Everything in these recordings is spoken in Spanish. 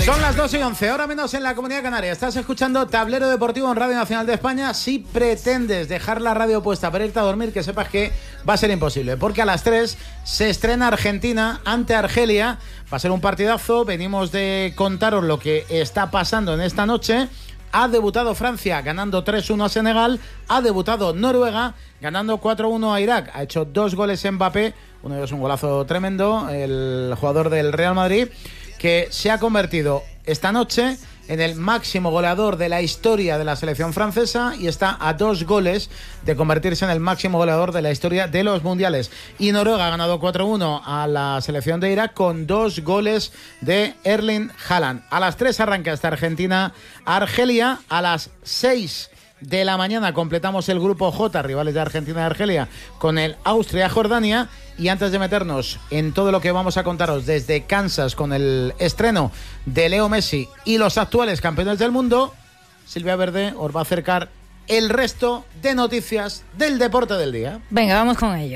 Son las 2:11, hora menos en la Comunidad Canaria. Estás escuchando Tablero Deportivo en Radio Nacional de España. Si pretendes dejar la radio puesta para irte a dormir, que sepas que va a ser imposible, porque a las 3 se estrena Argentina ante Argelia. Va a ser un partidazo. Venimos de contaros lo que está pasando en esta noche. Ha debutado Francia ganando 3-1 a Senegal. Ha debutado Noruega ganando 4-1 a Irak. Ha hecho 2 goles Mbappé. Uno de ellos un golazo tremendo, el jugador del Real Madrid, que se ha convertido esta noche en el máximo goleador de la historia de la selección francesa y está a 2 goles de convertirse en el máximo goleador de la historia de los mundiales. Y Noruega ha ganado 4-1 a la selección de Irak con 2 goles de Erling Haaland. A las 3 arranca esta Argentina-Argelia. A las 6 de la mañana completamos el grupo J, rivales de Argentina y Argelia, con el Austria-Jordania. Y antes de meternos en todo lo que vamos a contaros desde Kansas con el estreno de Leo Messi y los actuales campeones del mundo, Silvia Verde os va a acercar el resto de noticias del deporte del día. Venga, vamos con ello.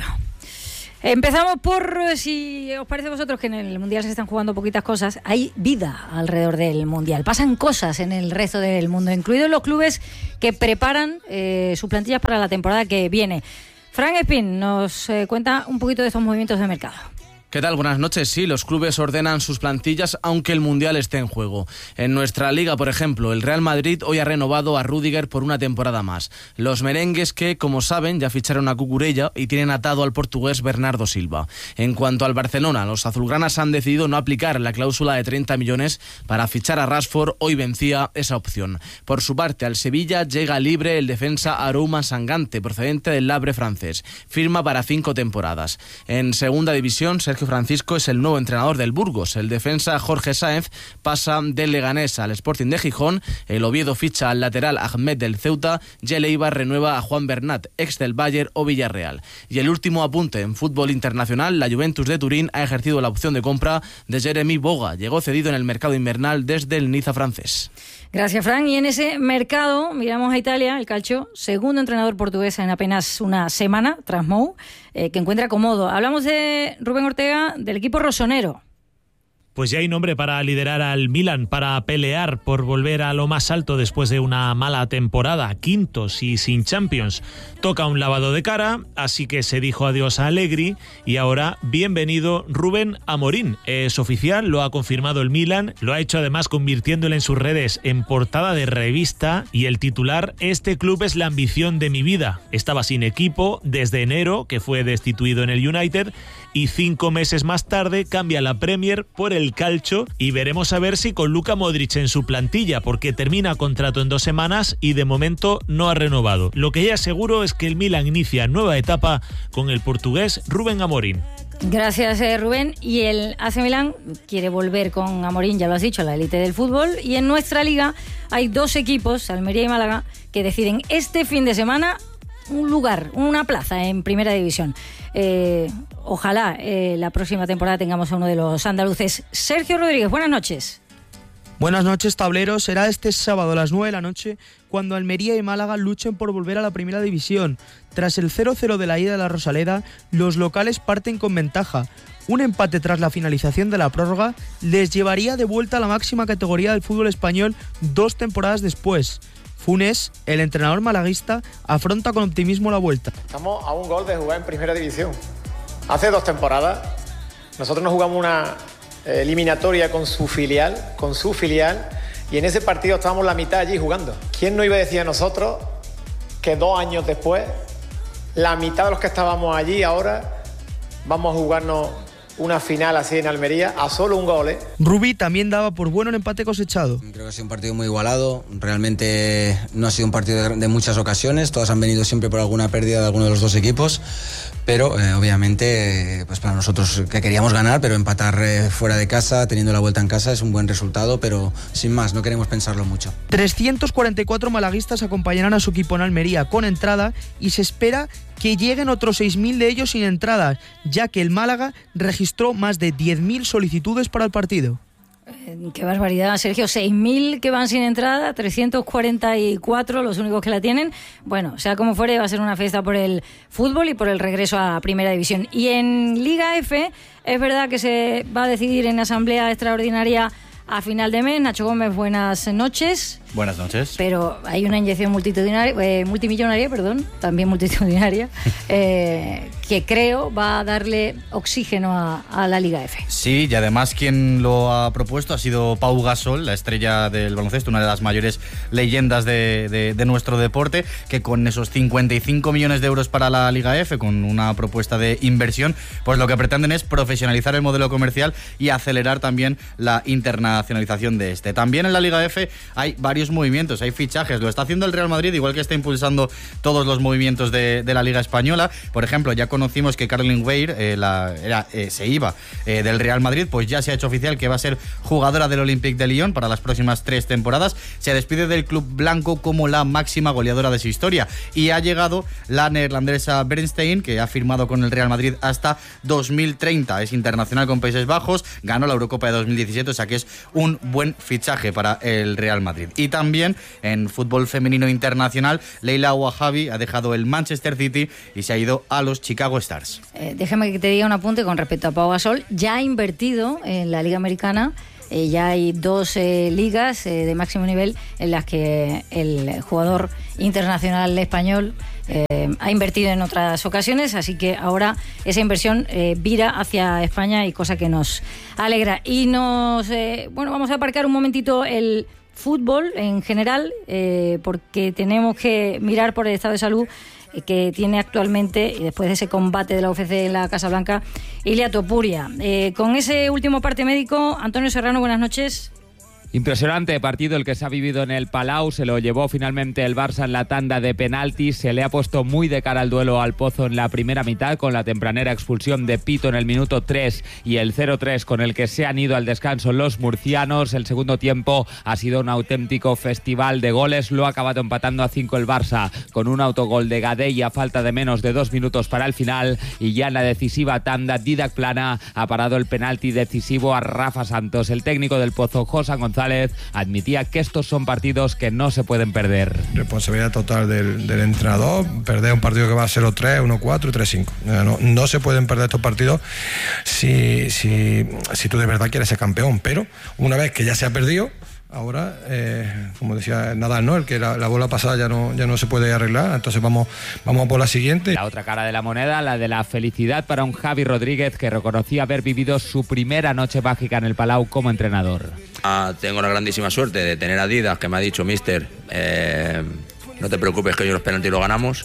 Empezamos por, si os parece a vosotros que en el Mundial se están jugando poquitas cosas, hay vida alrededor del Mundial. Pasan cosas en el resto del mundo, incluidos los clubes que preparan sus plantillas para la temporada que viene. Frank Espín nos cuenta un poquito de estos movimientos de mercado. ¿Qué tal? Buenas noches. Sí, los clubes ordenan sus plantillas aunque el Mundial esté en juego. En nuestra liga, por ejemplo, el Real Madrid hoy ha renovado a Rüdiger por una temporada más. Los merengues que, como saben, ya ficharon a Cucurella y tienen atado al portugués Bernardo Silva. En cuanto al Barcelona, los azulgranas han decidido no aplicar la cláusula de 30 millones para fichar a Rashford. Hoy vencía esa opción. Por su parte, al Sevilla llega libre el defensa Arouma Sangante, procedente del Havre francés. Firma para 5 temporadas. En segunda división, Sergio Francisco es el nuevo entrenador del Burgos. El defensa Jorge Sáenz pasa del Leganés al Sporting de Gijón. El Oviedo ficha al lateral Ahmed del Ceuta y el Eibar renueva a Juan Bernat, ex del Bayern o Villarreal. Y el último apunte en fútbol internacional, la Juventus de Turín ha ejercido la opción de compra de Jeremy Boga. Llegó cedido en el mercado invernal desde el Niza francés. Gracias, Fran. Y en ese mercado miramos a Italia, el Calcio, segundo entrenador portugués en apenas una semana, tras Mou, que encuentra cómodo. Hablamos de Rubén Ortega, del equipo rosonero. Pues ya hay nombre para liderar al Milan, para pelear por volver a lo más alto después de una mala temporada, quintos y sin Champions. Toca un lavado de cara, así que se dijo adiós a Allegri y ahora bienvenido Rubén Amorín. Es oficial, lo ha confirmado el Milan, lo ha hecho además convirtiéndole en sus redes en portada de revista y el titular: "Este club es la ambición de mi vida". Estaba sin equipo desde enero, que fue destituido en el United, y 5 meses más tarde cambia la Premier por el Calcio y veremos a ver si con Luka Modric en su plantilla, porque termina contrato en 2 semanas y de momento no ha renovado. Lo que ya es seguro es que el Milan inicia nueva etapa con el portugués Rubén Amorín. Gracias, Rubén. Y el AC Milán quiere volver con Amorín, ya lo has dicho, a la élite del fútbol. Y en nuestra liga hay 2 equipos, Almería y Málaga, que deciden este fin de semana un lugar, una plaza en Primera División. Ojalá la próxima temporada tengamos a uno de los andaluces. Sergio Rodríguez, buenas noches. Buenas noches, tablero. Será este sábado a las 9 de la noche cuando Almería y Málaga luchen por volver a la Primera División. Tras el 0-0 de la ida de la Rosaleda, los locales parten con ventaja. Un empate tras la finalización de la prórroga les llevaría de vuelta a la máxima categoría del fútbol español 2 temporadas después. Funes, el entrenador malaguista, afronta con optimismo la vuelta. Estamos a un gol de jugar en Primera División. Hace 2 temporadas nosotros nos jugamos una eliminatoria con su filial, y en ese partido estábamos la mitad allí jugando. ¿Quién nos iba a decir a nosotros que 2 años después, la mitad de los que estábamos allí ahora vamos a jugarnos una final así en Almería a solo un gol, ¿eh? Rubí también daba por bueno el empate cosechado. Creo que ha sido un partido muy igualado. Realmente no ha sido un partido de muchas ocasiones. Todas han venido siempre por alguna pérdida de alguno de los 2 equipos. Pero obviamente pues para nosotros que queríamos ganar, pero empatar fuera de casa, teniendo la vuelta en casa, es un buen resultado, pero sin más, no queremos pensarlo mucho. 344 malaguistas acompañarán a su equipo en Almería con entrada y se espera que lleguen otros 6.000 de ellos sin entradas, ya que el Málaga registró más de 10.000 solicitudes para el partido. Qué barbaridad, Sergio. 6.000 que van sin entrada, 344 los únicos que la tienen. Bueno, sea como fuere, va a ser una fiesta por el fútbol y por el regreso a Primera División. Y en Liga F, es verdad que se va a decidir en asamblea extraordinaria a final de mes. Nacho Gómez, buenas noches. Buenas noches. Pero hay una inyección multimillonaria, también multitudinaria, que creo va a darle oxígeno a la Liga F. Sí, y además quien lo ha propuesto ha sido Pau Gasol, la estrella del baloncesto, una de las mayores leyendas de nuestro deporte, que con esos 55 millones de euros para la Liga F, con una propuesta de inversión, pues lo que pretenden es profesionalizar el modelo comercial y acelerar también la internacionalización de este. También en la Liga F hay varios movimientos, hay fichajes, lo está haciendo el Real Madrid, igual que está impulsando todos los movimientos de la Liga Española. Por ejemplo, ya conocimos que Caroline Weir se iba del Real Madrid, pues ya se ha hecho oficial que va a ser jugadora del Olympique de Lyon para las próximas 3 temporadas. Se despide del club blanco como la máxima goleadora de su historia, y ha llegado la neerlandesa Bernstein, que ha firmado con el Real Madrid hasta 2030. Es internacional con Países Bajos, ganó la Eurocopa de 2017, o sea que es un buen fichaje para el Real Madrid. Y también en fútbol femenino internacional, Leila Ouahabi ha dejado el Manchester City y se ha ido a los Chicago Stars. Déjame que te diga un apunte con respecto a Pau Gasol. Ya ha invertido en la Liga Americana. Ya hay 2 ligas de máximo nivel en las que el jugador internacional español ha invertido en otras ocasiones, así que ahora esa inversión vira hacia España, y cosa que nos alegra. Y vamos a aparcar un momentito el fútbol en general, porque tenemos que mirar por el estado de salud que tiene actualmente, y después de ese combate de la UFC en la Casa Blanca, Ilia Topuria. Con ese último parte médico, Antonio Serrano, buenas noches. Impresionante partido el que se ha vivido en el Palau. Se lo llevó finalmente el Barça en la tanda de penaltis. Se le ha puesto muy de cara al duelo al Pozo en la primera mitad, con la tempranera expulsión de Pito en el minuto 3 y el 0-3 con el que se han ido al descanso los murcianos. El segundo tiempo ha sido un auténtico festival de goles. Lo ha acabado empatando a 5 el Barça con un autogol de Gadei a falta de menos de 2 minutos para el final, y ya en la decisiva tanda Didac Plana ha parado el penalti decisivo a Rafa Santos. El técnico del Pozo, José González, admitía que estos son partidos que no se pueden perder. Responsabilidad total del entrenador, perder un partido que va a 0-3, 1-4 y 3-5. No se pueden perder estos partidos si tú de verdad quieres ser campeón, pero una vez que ya se ha perdido, ahora, como decía Nadal, ¿no? El que la bola pasada ya no se puede arreglar, entonces vamos a por la siguiente. La otra cara de la moneda, la de la felicidad para un Javi Rodríguez, que reconocía haber vivido su primera noche mágica en el Palau como entrenador. Tengo la grandísima suerte de tener a Didac, que me ha dicho: mister, no te preocupes, que hoy los penaltis lo ganamos.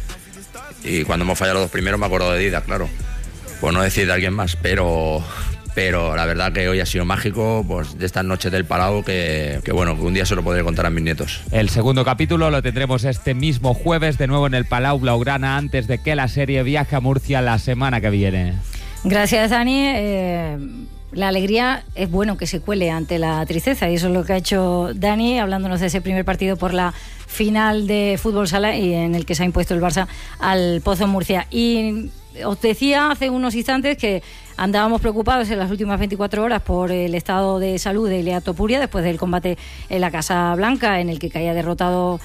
Y cuando hemos fallado los 2 primeros me acuerdo de Didac, claro, por no decir de alguien más, pero la verdad que hoy ha sido mágico, pues de estas noches del Palau, que bueno, que un día se lo podré contar a mis nietos. El segundo capítulo lo tendremos este mismo jueves, de nuevo en el Palau Blaugrana, antes de que la serie viaje a Murcia la semana que viene. Gracias, Dani. La alegría es bueno que se cuele ante la tristeza, y eso es lo que ha hecho Dani, hablándonos de ese primer partido por la final de fútbol sala, y en el que se ha impuesto el Barça al Pozo Murcia. Y os decía hace unos instantes que andábamos preocupados en las últimas 24 horas por el estado de salud de Ilia Topuria después del combate en la Casa Blanca, en el que caía derrotado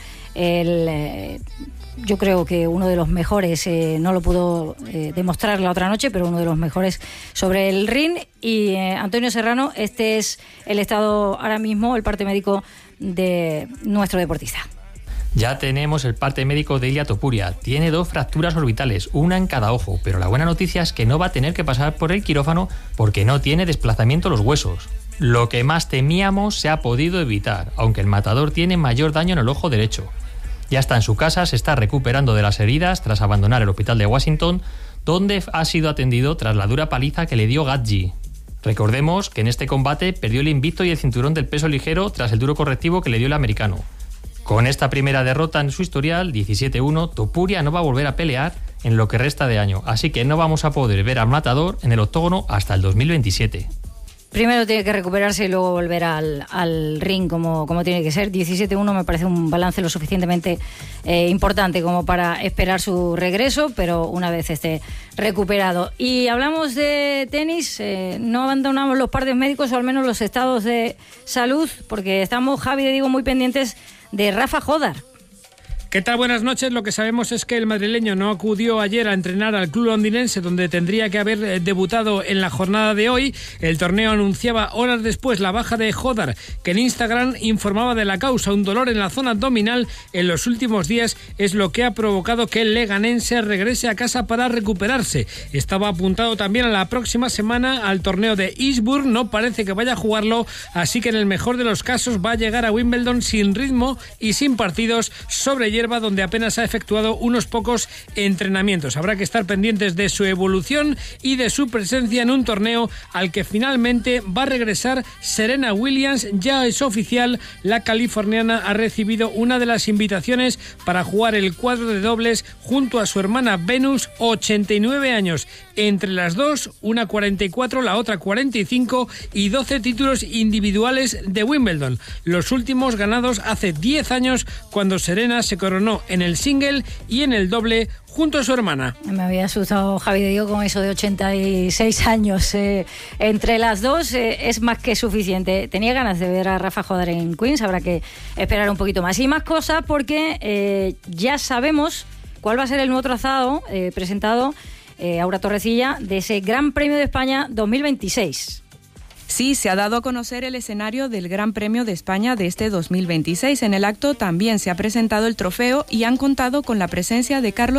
yo creo que uno de los mejores, no lo pudo demostrar la otra noche, pero uno de los mejores sobre el ring. Y Antonio Serrano, este es el estado ahora mismo, el parte médico de nuestro deportista. Ya tenemos el parte médico de Ilia Topuria. Tiene 2 fracturas orbitales, una en cada ojo, pero la buena noticia es que no va a tener que pasar por el quirófano porque no tiene desplazamiento los huesos. Lo que más temíamos se ha podido evitar, aunque el matador tiene mayor daño en el ojo derecho. Ya está en su casa, se está recuperando de las heridas tras abandonar el hospital de Washington, donde ha sido atendido tras la dura paliza que le dio Gadji. Recordemos que en este combate perdió el invicto y el cinturón del peso ligero tras el duro correctivo que le dio el americano. Con esta primera derrota en su historial, 17-1, Topuria no va a volver a pelear en lo que resta de año, así que no vamos a poder ver al matador en el octógono hasta el 2027. Primero tiene que recuperarse y luego volver al ring como tiene que ser. 17-1 me parece un balance lo suficientemente importante como para esperar su regreso, pero una vez esté recuperado. Y hablamos de tenis, no abandonamos los partes médicos, o al menos los estados de salud, porque estamos, Javi y Diego, muy pendientes de Rafa Jódar. ¿Qué tal? Buenas noches. Lo que sabemos es que el madrileño no acudió ayer a entrenar al club londinense, donde tendría que haber debutado en la jornada de hoy. El torneo anunciaba horas después la baja de Jodar, que en Instagram informaba de la causa. Un dolor en la zona abdominal en los últimos días es lo que ha provocado que el leganense regrese a casa para recuperarse. Estaba apuntado también a la próxima semana al torneo de Eastbourne. No parece que vaya a jugarlo, así que en el mejor de los casos va a llegar a Wimbledon sin ritmo y sin partidos sobre hierba, donde apenas ha efectuado unos pocos entrenamientos. Habrá que estar pendientes de su evolución y de su presencia en un torneo al que finalmente va a regresar Serena Williams. Ya es oficial, la californiana ha recibido una de las invitaciones para jugar el cuadro de dobles junto a su hermana Venus, 89 años. Entre las dos, una 44, la otra 45 y 12 títulos individuales de Wimbledon. Los últimos ganados hace 10 años, cuando Serena se coronó en el single y en el doble junto a su hermana. Me había asustado Javi de Diego con eso de 86 años. Entre las dos es más que suficiente. Tenía ganas de ver a Rafa Jodar en Queens, habrá que esperar un poquito más. Y más cosas porque ya sabemos cuál va a ser el nuevo trazado presentado Aura Torrecilla de ese Gran Premio de España 2026. Sí, se ha dado a conocer el escenario del Gran Premio de España de este 2026. En el acto también se ha presentado el trofeo y han contado con la presencia de Carlos